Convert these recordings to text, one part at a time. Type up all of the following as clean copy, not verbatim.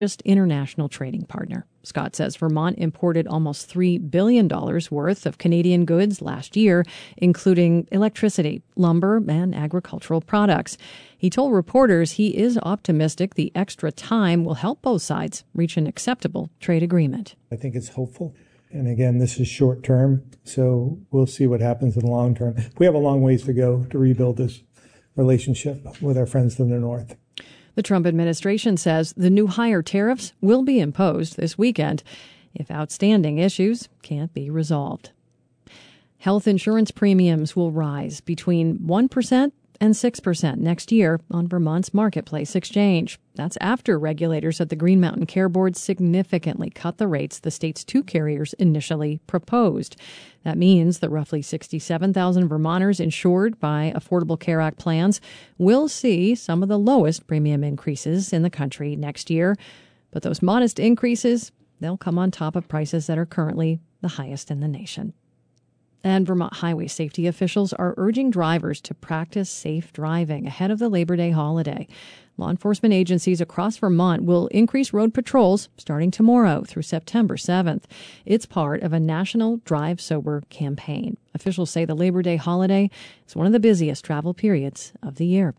international trading partner. Scott says Vermont imported almost $3 billion worth of Canadian goods last year, including electricity, lumber, and agricultural products. He told reporters he is optimistic the extra time will help both sides reach an acceptable trade agreement. I think it's hopeful. And again, this is short term, so we'll see what happens in the long term. We have a long ways to go to rebuild this relationship with our friends to the north. The Trump administration says the new higher tariffs will be imposed this weekend if outstanding issues can't be resolved. Health insurance premiums will rise between 1% and 6% next year on Vermont's Marketplace Exchange. That's after regulators at the Green Mountain Care Board significantly cut the rates the state's two carriers initially proposed. That means the roughly 67,000 Vermonters insured by Affordable Care Act plans will see some of the lowest premium increases in the country next year. But those modest increases, they'll come on top of prices that are currently the highest in the nation. And Vermont highway safety officials are urging drivers to practice safe driving ahead of the Labor Day holiday. Law enforcement agencies across Vermont will increase road patrols starting tomorrow through September 7th. It's part of a national Drive Sober campaign. Officials say the Labor Day holiday is one of the busiest travel periods of the year.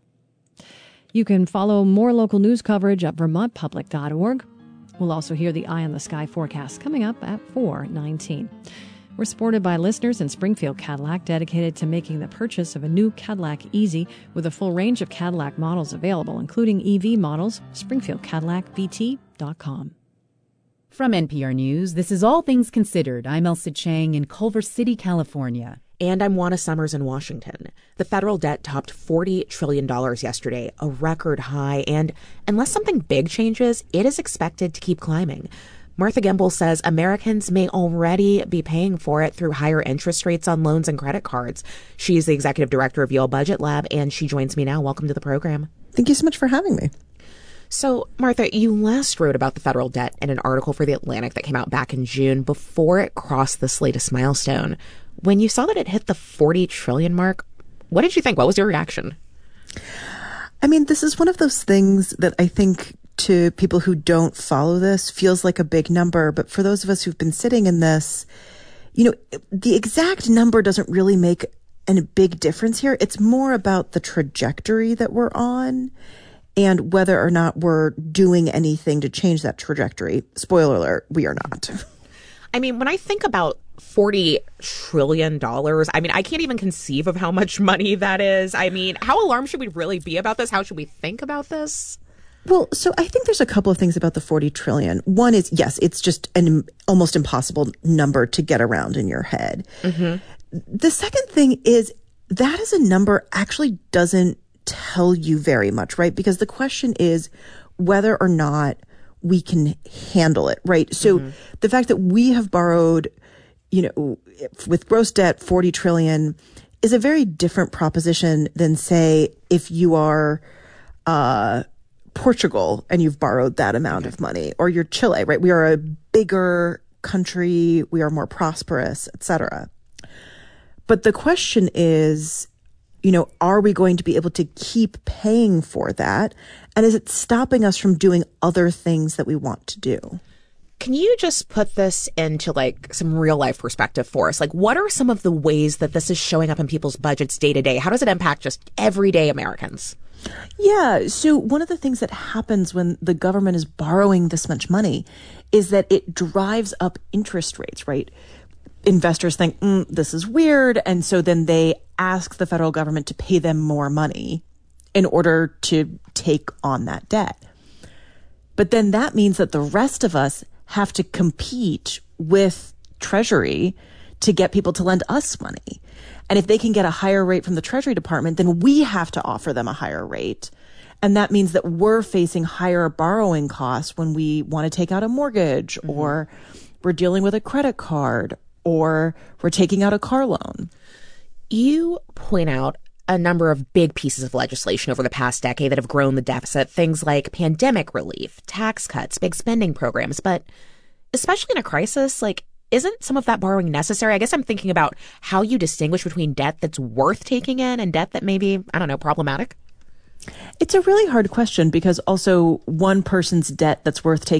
You can follow more local news coverage at vermontpublic.org. We'll also hear the Eye on the Sky forecast coming up at 4:19. We're supported by listeners in Springfield Cadillac, dedicated to making the purchase of a new Cadillac easy with a full range of Cadillac models available, including EV models. SpringfieldCadillacVT.com. From NPR News, this is All Things Considered. I'm Elsa Chang in Culver City, California. And I'm Juana Summers in Washington. The federal debt topped $40 trillion yesterday, a record high. And unless something big changes, it is expected to keep climbing. Martha Gimbel says Americans may already be paying for it through higher interest rates on loans and credit cards. She's the executive director of Yale Budget Lab, and she joins me now. Welcome to the program. Thank you so much for having me. So, Martha, you last wrote about the federal debt in an article for The Atlantic that came out back in June before it crossed this latest milestone. When you saw that it hit the 40 trillion mark, what did you think? What was your reaction? I mean, this is one of those things that I think to people who don't follow this feels like a big number. But for those of us who've been sitting in this, you know, the exact number doesn't really make a big difference here. It's more about the trajectory that we're on and whether or not we're doing anything to change that trajectory. Spoiler alert, we are not. I mean, when I think about $40 trillion, I mean, I can't even conceive of how much money that is. I mean, how alarmed should we really be about this? How should we think about this? Well, so I think there's a couple of things about the 40 trillion. One is, yes, it's just an almost impossible number to get around in your head. Mm-hmm. The second thing is that is a number actually doesn't tell you very much, right? Because the question is whether or not we can handle it, right? So the fact that we have borrowed, you know, with gross debt, 40 trillion is a very different proposition than, say, if you are, Portugal and you've borrowed that amount of money, or you're Chile, right? We are a bigger country. We are more prosperous, et cetera. But the question is, you know, are we going to be able to keep paying for that? And is it stopping us from doing other things that we want to do? Can you just put this into like some real life perspective for us? Like, what are some of the ways that this is showing up in people's budgets day to day? How does it impact just everyday Americans? Yeah. So one of the things that happens when the government is borrowing this much money is that it drives up interest rates, right? Investors think, this is weird. And so then they ask the federal government to pay them more money in order to take on that debt. But then that means that the rest of us have to compete with Treasury to get people to lend us money. And if they can get a higher rate from the Treasury Department, then we have to offer them a higher rate. And that means that we're facing higher borrowing costs when we want to take out a mortgage, or we're dealing with a credit card, or we're taking out a car loan. You point out a number of big pieces of legislation over the past decade that have grown the deficit, things like pandemic relief, tax cuts, big spending programs. But especially in a crisis, like, isn't some of that borrowing necessary? I guess I'm thinking about how you distinguish between debt that's worth taking in and debt that may be, I don't know, problematic. It's a really hard question, because also one person's debt that's worth taking